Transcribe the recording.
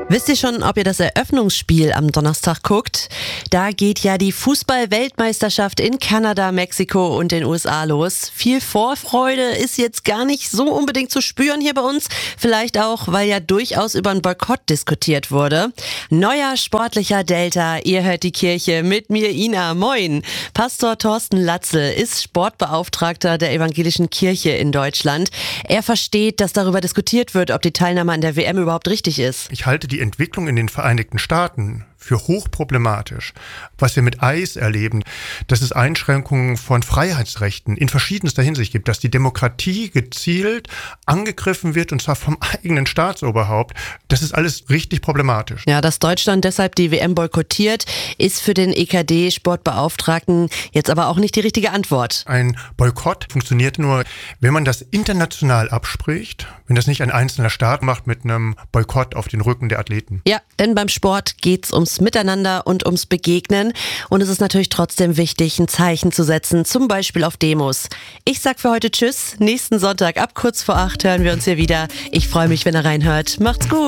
Wisst ihr schon, ob ihr das Eröffnungsspiel am Donnerstag guckt? Da geht ja die Fußball-Weltmeisterschaft in Kanada, Mexiko und den USA los. Viel Vorfreude ist jetzt gar nicht so unbedingt zu spüren hier bei uns. Vielleicht auch, weil ja durchaus über einen Boykott diskutiert wurde. Neuer sportlicher Delta, ihr hört die Kirche mit mir, Ina. Moin! Pastor Thorsten Latzel ist Sportbeauftragter der Evangelischen Kirche in Deutschland. Er versteht, dass darüber diskutiert wird, ob die Teilnahme an der WM überhaupt richtig ist. Ich halte die Entwicklung in den Vereinigten Staaten für hochproblematisch. Was wir mit ICE erleben, dass es Einschränkungen von Freiheitsrechten in verschiedenster Hinsicht gibt, dass die Demokratie gezielt angegriffen wird, und zwar vom eigenen Staatsoberhaupt. Das ist alles richtig problematisch. Ja, dass Deutschland deshalb die WM boykottiert, ist für den EKD-Sportbeauftragten jetzt aber auch nicht die richtige Antwort. Ein Boykott funktioniert nur, wenn man das international abspricht, wenn das nicht ein einzelner Staat macht mit einem Boykott auf den Rücken der Athleten. Ja, denn beim Sport geht's ums Miteinander und ums Begegnen. Und es ist natürlich trotzdem wichtig, ein Zeichen zu setzen, zum Beispiel auf Demos. Ich sag für heute Tschüss. Nächsten Sonntag ab kurz vor 8 hören wir uns hier wieder. Ich freue mich, wenn ihr reinhört. Macht's gut.